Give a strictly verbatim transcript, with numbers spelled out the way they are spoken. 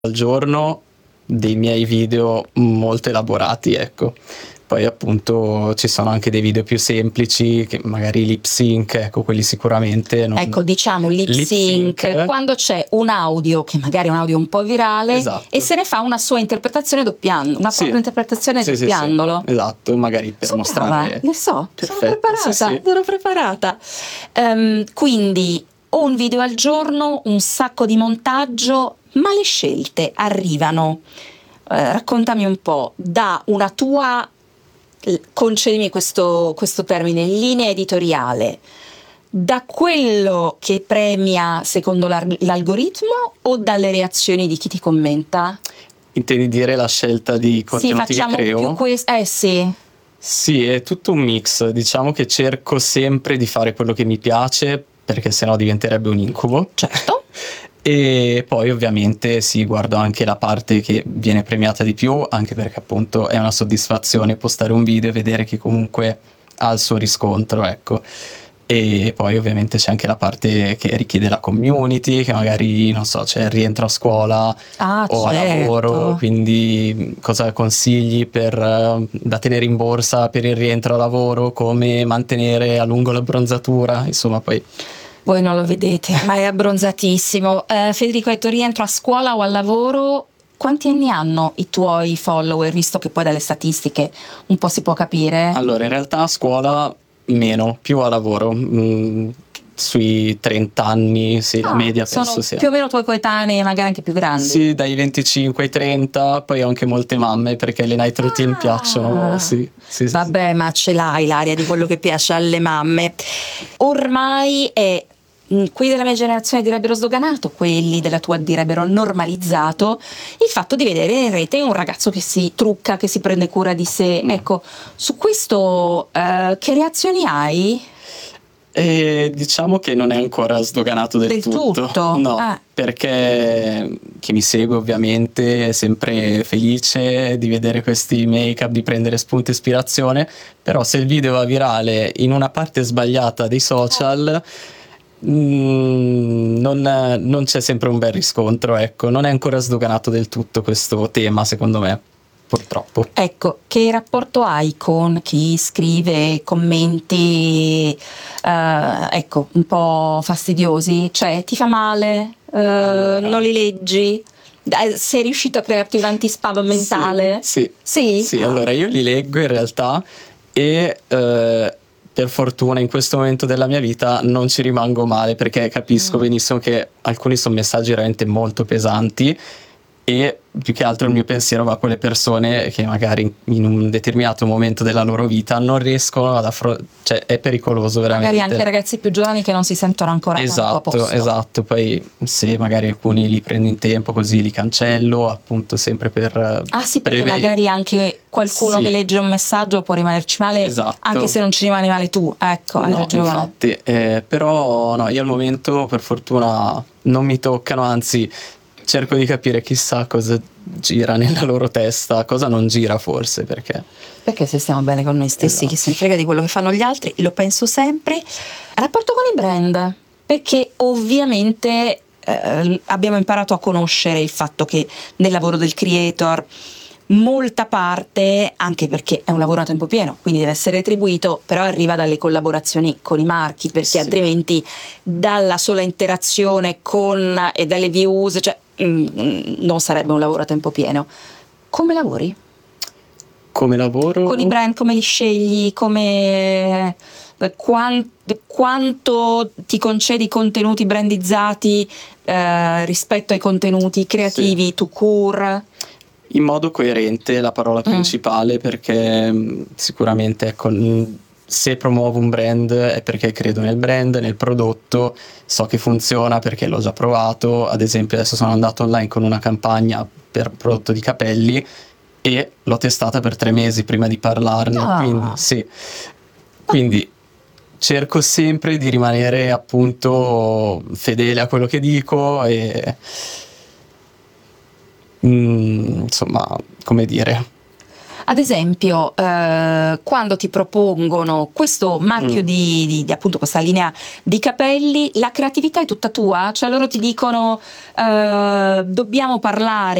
al giorno dei miei video molto elaborati, ecco. Poi appunto ci sono anche dei video più semplici, che magari lip sync, ecco, quelli sicuramente non... Ecco, diciamo lip, Lip sync, sync. quando c'è un audio che magari è un audio un po' virale, Esatto. e se ne fa una sua interpretazione doppiando, una Sì. propria interpretazione Sì, sì, sì. doppiandolo. Esatto, magari per Sono brava, mostrare... lo so, sono Perfetto, preparata, sì, sì. sono preparata. Ehm, quindi un video al giorno, un sacco di montaggio, ma le scelte arrivano, eh, raccontami un po', da una tua, concedimi questo, questo termine, linea editoriale, da quello che premia secondo l'ar- l'algoritmo o dalle reazioni di chi ti commenta? Intendi dire la scelta di Sì, contenuti che facciamo creo? più questo, eh sì. Sì, è tutto un mix. Diciamo che cerco sempre di fare quello che mi piace, perché sennò diventerebbe un incubo. Certo. E poi ovviamente sì, guardo anche la parte che viene premiata di più, anche perché appunto è una soddisfazione postare un video e vedere che comunque ha il suo riscontro, ecco. E poi ovviamente c'è anche la parte che richiede la community, che magari, non so, c'è il rientro a scuola Ah, o a certo. lavoro, quindi cosa consigli per, eh, da tenere in borsa per il rientro a lavoro, come mantenere a lungo la bronzatura, insomma poi... Voi non lo vedete, ma è abbronzatissimo. Eh, Federico, hai detto rientro a scuola o al lavoro. Quanti anni hanno i tuoi follower, visto che poi dalle statistiche un po' si può capire? Allora, in realtà a scuola meno, più a lavoro, mm, sui trenta anni, sì, la Ah, media sono penso sia. più o meno tuoi coetanei, magari anche più grandi. Sì, dai venticinque ai trenta, poi ho anche molte mamme perché le night routine Ah. piacciono, sì, sì, sì. Vabbè, ma ce l'hai l'aria di quello che piace alle mamme. Ormai è, mh, quelli della mia generazione direbbero sdoganato, quelli della tua direbbero normalizzato il fatto di vedere in rete un ragazzo che si trucca, che si prende cura di sé. Mm. Ecco, su questo eh, che reazioni hai? E diciamo che non è ancora sdoganato del, Del tutto? No, Ah. perché chi mi segue ovviamente è sempre felice di vedere questi make-up, di prendere spunto e ispirazione, però se il video va virale in una parte sbagliata dei social, mm, non, non c'è sempre un bel riscontro, ecco, non è ancora sdoganato del tutto questo tema, secondo me, purtroppo. Ecco, che rapporto hai con chi scrive commenti, eh, ecco, un po' fastidiosi? Cioè, ti fa male? Eh, non li leggi? Eh, Sei riuscito a crearti un antispam mentale? Sì, Sì? sì, sì, allora io li leggo in realtà e eh, per fortuna in questo momento della mia vita non ci rimango male, perché capisco Mm. benissimo che alcuni sono messaggi veramente molto pesanti, e più che altro il mio pensiero va a quelle persone che magari in un determinato momento della loro vita non riescono ad affrontare, cioè è pericoloso veramente. Magari anche ragazzi più giovani che non si sentono ancora tanto a Esatto, posto. esatto, poi se magari alcuni li prendo in tempo così li cancello, appunto sempre per... Ah sì, perché preve- magari anche qualcuno Sì. che legge un messaggio può rimanerci male, Esatto. anche se non ci rimani male tu. Ecco, hai No, ragione. infatti, eh, però no, io al momento per fortuna non mi toccano, anzi cerco di capire chissà cosa gira nella loro testa, cosa non gira forse, perché... Perché se stiamo bene con noi stessi, Esatto. chi se ne frega di quello che fanno gli altri, lo penso sempre. Rapporto con i brand, perché ovviamente eh, abbiamo imparato a conoscere il fatto che nel lavoro del creator molta parte, anche perché è un lavoro a tempo pieno, quindi deve essere retribuito, però arriva dalle collaborazioni con i marchi, perché Sì. altrimenti dalla sola interazione con e dalle views, cioè mm, non sarebbe un lavoro a tempo pieno. Come lavori? Come lavoro... Con i brand, come li scegli, come eh, quan- quanto ti concedi contenuti brandizzati eh, rispetto ai contenuti creativi, to cure? In modo coerente è la parola principale, perché mh, sicuramente ecco, mh, se promuovo un brand è perché credo nel brand, nel prodotto, so che funziona perché l'ho già provato. Ad esempio adesso sono andato online con una campagna per prodotto di capelli e l'ho testata per tre mesi prima di parlarne, Ah. quindi sì, quindi cerco sempre di rimanere appunto fedele a quello che dico e mm, insomma, come dire, Ad esempio, eh, quando ti propongono questo marchio Mm. di, di- di, appunto questa linea di capelli, la creatività è tutta tua? Cioè loro ti dicono eh, dobbiamo parlare